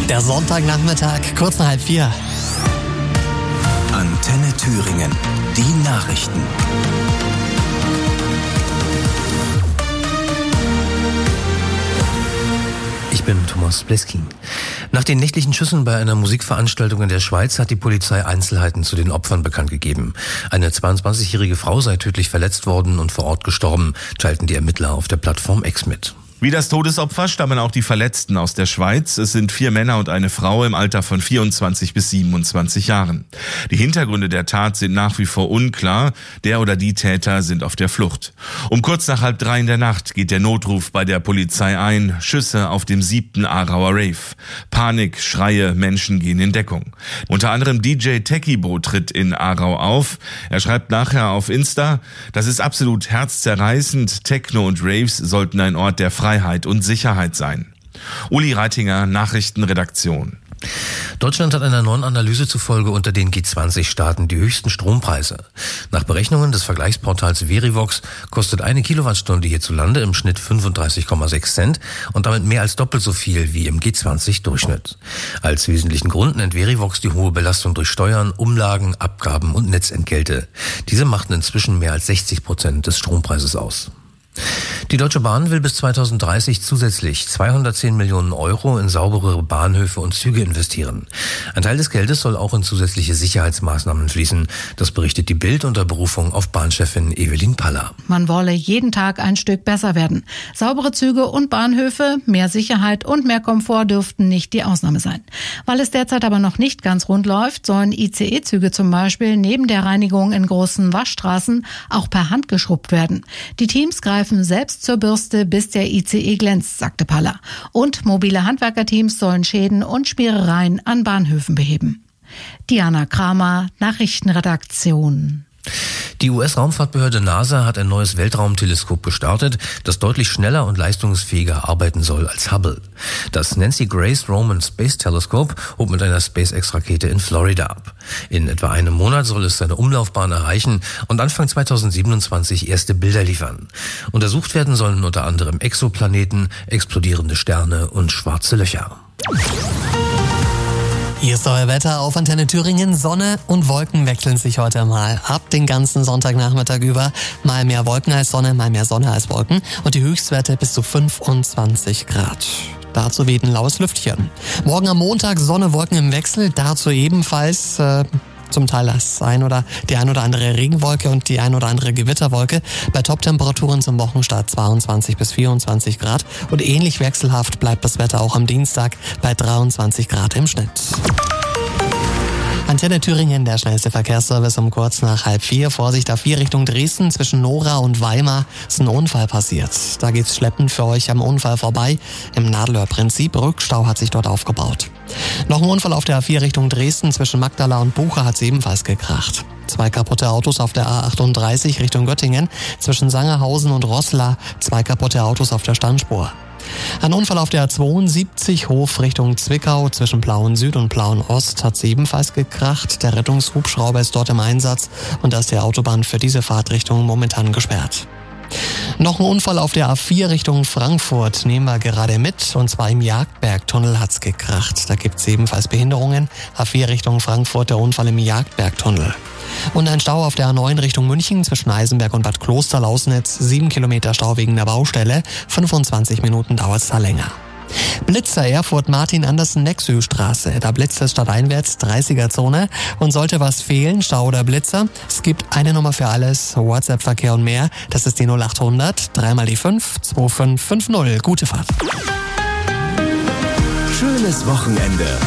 Der Sonntagnachmittag, kurz nach 3:30. Antenne Thüringen, die Nachrichten. Ich bin Thomas Bleskin. Nach den nächtlichen Schüssen bei einer Musikveranstaltung in der Schweiz hat die Polizei Einzelheiten zu den Opfern bekannt gegeben. Eine 22-jährige Frau sei tödlich verletzt worden und vor Ort gestorben, teilten die Ermittler auf der Plattform X mit. Wie das Todesopfer stammen auch die Verletzten aus der Schweiz. Es sind 4 Männer und eine Frau im Alter von 24 bis 27 Jahren. Die Hintergründe der Tat sind nach wie vor unklar. Der oder die Täter sind auf der Flucht. Um kurz nach 2:30 in der Nacht geht der Notruf bei der Polizei ein. Schüsse auf dem 7. Aarauer Rave. Panik, Schreie, Menschen gehen in Deckung. Unter anderem DJ Techibo tritt in Aarau auf. Er schreibt nachher auf Insta: Das ist absolut herzzerreißend. Techno und Raves sollten ein Ort der Freiheit und Sicherheit sein. Uli Reitinger, Nachrichtenredaktion. Deutschland hat einer neuen Analyse zufolge unter den G20-Staaten die höchsten Strompreise. Nach Berechnungen des Vergleichsportals Verivox kostet eine Kilowattstunde hierzulande im Schnitt 35,6 Cent und damit mehr als doppelt so viel wie im G20-Durchschnitt. Als wesentlichen Grund nennt Verivox die hohe Belastung durch Steuern, Umlagen, Abgaben und Netzentgelte. Diese machten inzwischen mehr als 60% des Strompreises aus. Die Deutsche Bahn will bis 2030 zusätzlich 210 Millionen Euro in saubere Bahnhöfe und Züge investieren. Ein Teil des Geldes soll auch in zusätzliche Sicherheitsmaßnahmen fließen. Das berichtet die Bild unter Berufung auf Bahnchefin Evelyn Paller. Man wolle jeden Tag ein Stück besser werden. Saubere Züge und Bahnhöfe, mehr Sicherheit und mehr Komfort dürften nicht die Ausnahme sein. Weil es derzeit aber noch nicht ganz rund läuft, sollen ICE-Züge zum Beispiel neben der Reinigung in großen Waschstraßen auch per Hand geschrubbt werden. Die Teams greifen selbst zur Bürste, bis der ICE glänzt, sagte Paller. Und mobile Handwerkerteams sollen Schäden und Spierereien an Bahnhöfen beheben. Diana Kramer, Nachrichtenredaktion. Die US-Raumfahrtbehörde NASA hat ein neues Weltraumteleskop gestartet, das deutlich schneller und leistungsfähiger arbeiten soll als Hubble. Das Nancy Grace Roman Space Telescope hob mit einer SpaceX-Rakete in Florida ab. In etwa einem Monat soll es seine Umlaufbahn erreichen und Anfang 2027 erste Bilder liefern. Untersucht werden sollen unter anderem Exoplaneten, explodierende Sterne und schwarze Löcher. Hier ist euer Wetter auf Antenne Thüringen. Sonne und Wolken wechseln sich heute mal ab den ganzen Sonntagnachmittag über. Mal mehr Wolken als Sonne, mal mehr Sonne als Wolken. Und die Höchstwerte bis zu 25 Grad. Dazu weht ein laues Lüftchen. Morgen am Montag Sonne, Wolken im Wechsel. Dazu ebenfalls zum Teil die ein oder andere Regenwolke und die ein oder andere Gewitterwolke. Bei Top-Temperaturen zum Wochenstart 22 bis 24 Grad. Und ähnlich wechselhaft bleibt das Wetter auch am Dienstag bei 23 Grad im Schnitt. Antenne Thüringen, der schnellste Verkehrsservice um kurz nach 3:30. Vorsicht A4 Richtung Dresden, zwischen Nora und Weimar ist ein Unfall passiert. Da geht's schleppend für euch am Unfall vorbei. Im Nadelöhr-Prinzip, Rückstau hat sich dort aufgebaut. Noch ein Unfall auf der A4 Richtung Dresden, zwischen Magdala und Bucha hat's ebenfalls gekracht. 2 kaputte Autos auf der A38 Richtung Göttingen, zwischen Sangerhausen und Roßla, 2 kaputte Autos auf der Standspur. Ein Unfall auf der A72 Hof Richtung Zwickau, zwischen Plauen Süd und Plauen Ost hat es ebenfalls gekracht. Der Rettungshubschrauber ist dort im Einsatz und da ist die Autobahn für diese Fahrtrichtung momentan gesperrt. Noch ein Unfall auf der A4 Richtung Frankfurt nehmen wir gerade mit, und zwar im Jagdbergtunnel hat's gekracht. Da gibt's ebenfalls Behinderungen. A4 Richtung Frankfurt, der Unfall im Jagdbergtunnel. Und ein Stau auf der A9 Richtung München zwischen Eisenberg und Bad Kloster-Lausnitz. 7 Kilometer Stau wegen der Baustelle. 25 Minuten dauert's da länger. Blitzer Erfurt Martin-Andersen-Nexö-Straße. Da blitzt es stadteinwärts 30er-Zone. Und sollte was fehlen, Stau oder Blitzer, es gibt eine Nummer für alles, WhatsApp-Verkehr und mehr. Das ist die 0800 3 die 5 2550. Gute Fahrt. Schönes Wochenende